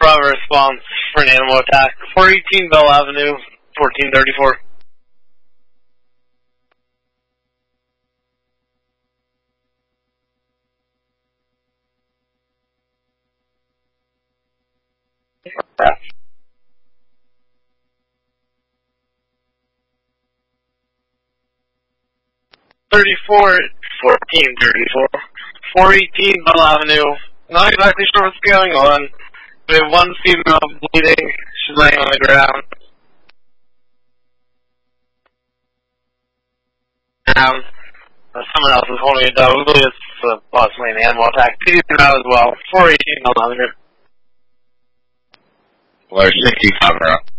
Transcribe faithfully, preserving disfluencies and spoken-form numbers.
have a response for an animal attack. four eighteen Bell Avenue, fourteen thirty-four. thirty-four, fourteen thirty-four. four eighteen Bell Avenue. Not exactly sure what's going on. We have one female bleeding. She's laying on the ground. Um, someone else is holding a dog. We believe it's uh, possibly an animal attack. Please do that as well. four eighteen Bell Avenue. Well, sixty cover up.